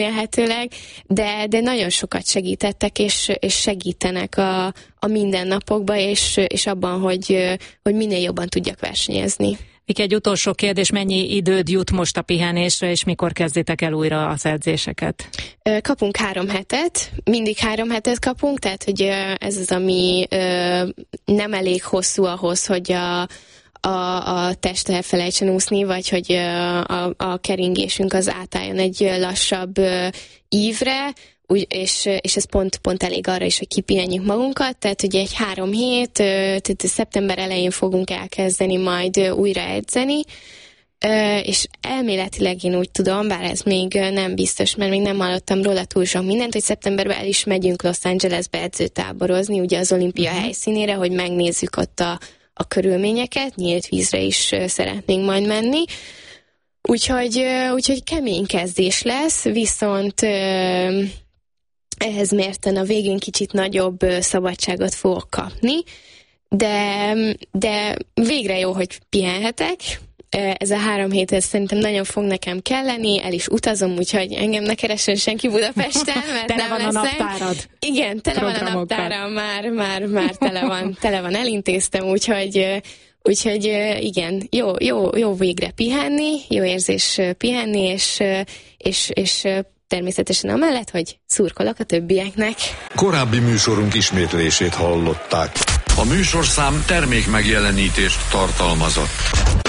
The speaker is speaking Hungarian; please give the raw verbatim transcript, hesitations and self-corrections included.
remélhetőleg, de, de nagyon sokat segítettek, és, és segítenek a, a mindennapokban, és, és abban, hogy, hogy minél jobban tudjak versenyezni. Viki, egy utolsó kérdés, mennyi időd jut most a pihenésre, és mikor kezditek el újra az edzéseket? Kapunk három hetet, mindig három hetet kapunk, tehát hogy ez az, ami nem elég hosszú ahhoz, hogy a a, a test elfelejtsen úszni, vagy hogy a, a keringésünk az átálljon egy lassabb ívre, úgy, és, és ez pont, pont elég arra is, hogy kipihenjük magunkat, tehát ugye egy három hét, tehát szeptember elején fogunk elkezdeni majd újra edzeni, és elméletileg én úgy tudom, bár ez még nem biztos, mert még nem hallottam róla túl sok mindent, hogy szeptemberben el is megyünk Los Angelesbe edzőtáborozni, ugye az olimpia uh-huh. helyszínére, hogy megnézzük ott a a körülményeket, nyílt vízre is szeretnénk majd menni. Úgyhogy, úgyhogy kemény kezdés lesz, viszont ehhez mérten a végén kicsit nagyobb szabadságot fogok kapni, de, de végre jó, hogy pihenhetek. Ez a három hét, ez szerintem nagyon fog nekem kelleni, el is utazom, úgyhogy engem ne keressen senki Budapesten, mert tele nem van leszek. a naptárad. Igen, tele van a naptáram, már, már, már tele van, tele van, elintéztem, úgyhogy, úgyhogy igen, jó, jó, jó végre pihenni, jó érzés pihenni, és, és, és természetesen amellett, hogy szurkolok a többieknek. Korábbi műsorunk ismétlését hallották. A műsorszám termék megjelenítést tartalmazott.